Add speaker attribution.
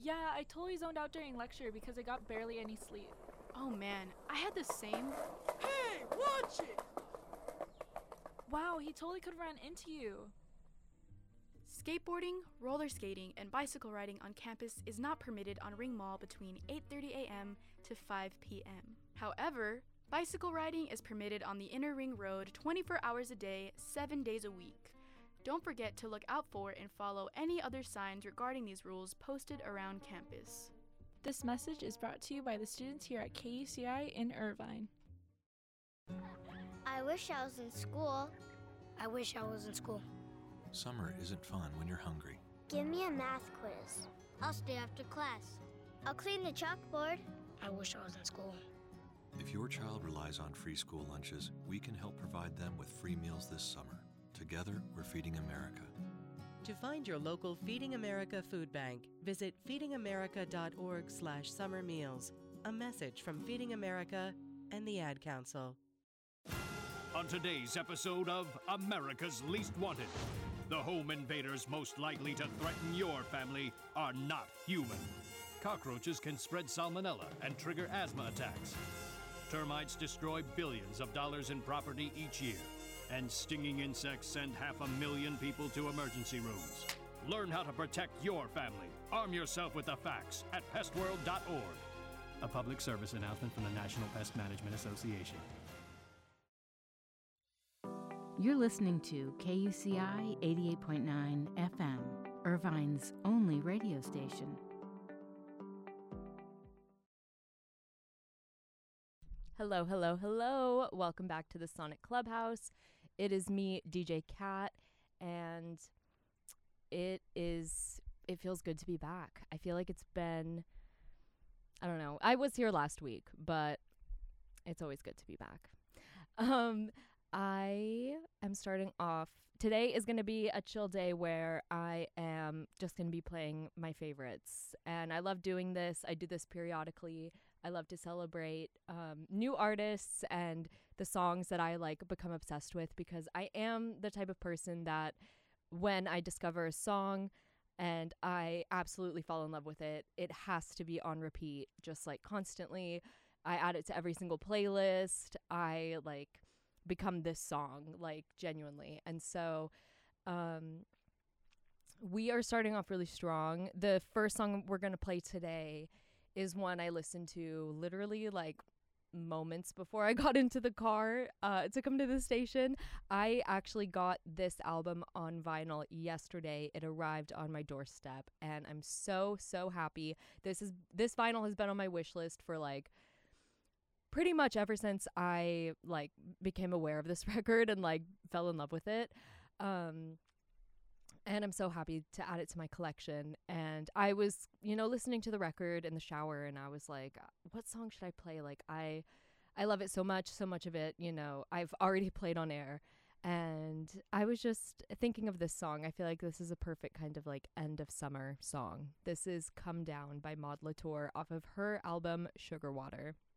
Speaker 1: Yeah, I totally zoned out during lecture because I got barely any sleep.
Speaker 2: Oh man, I had the same.
Speaker 3: Hey, watch it!
Speaker 1: Wow, he totally could run into you.
Speaker 2: Skateboarding, roller skating, and bicycle riding on campus is not permitted on Ring Mall between 8:30 a.m. to 5 p.m. However, bicycle riding is permitted on the Inner Ring Road 24 hours a day, 7 days a week. Don't forget to look out for and follow any other signs regarding these rules posted around campus.
Speaker 1: This message is brought to you by the students here at KUCI in Irvine.
Speaker 4: I wish I was in school.
Speaker 5: I wish I was in school.
Speaker 6: Summer isn't fun when you're hungry.
Speaker 4: Give me a math quiz.
Speaker 5: I'll stay after class.
Speaker 4: I'll clean the chalkboard.
Speaker 5: I wish I was in school.
Speaker 6: If your child relies on free school lunches, we can help provide them with free meals this summer. Together, we're Feeding America.
Speaker 7: To find your local Feeding America food bank, visit feedingamerica.org/summer meals. A message from Feeding America and the Ad Council.
Speaker 8: On today's episode of America's Least Wanted, the home invaders most likely to threaten your family are not human. Cockroaches can spread salmonella and trigger asthma attacks. Termites destroy billions of dollars in property each year. And stinging insects send 500,000 people to emergency rooms. Learn how to protect your family. Arm yourself with the facts at pestworld.org. A public service announcement from the National Pest Management Association.
Speaker 9: You're listening to KUCI 88.9 FM, Irvine's only radio station.
Speaker 10: Hello, hello, hello. Welcome back to the Sonic Clubhouse. It is me, DJ Cat, and it feels good to be back. I feel like it's been, I don't know. I was here last week, but it's always good to be back. I am starting off. Today is going to be a chill day where I am just going to be playing my favorites. And I love doing this. I do this periodically. I love to celebrate new artists and the songs that I become obsessed with, because I am the type of person that when I discover a song and I absolutely fall in love with it, it has to be on repeat, just constantly. I add it to every single playlist. I become this song, genuinely. And so we are starting off really strong. The first song we're going to play today is one I listened to literally moments before I got into the car to come to the station. I actually got this album on vinyl yesterday. It arrived on my doorstep and I'm so happy. This vinyl has been on my wish list for pretty much ever since I became aware of this record and fell in love with it. And I'm so happy to add it to my collection. And I was, listening to the record in the shower and I was like, what song should I play? I love it so much of it, I've already played on air. And I was just thinking of this song. I feel like this is a perfect kind of end of summer song. This is Come Down by Maud Latour off of her album Sugar Water.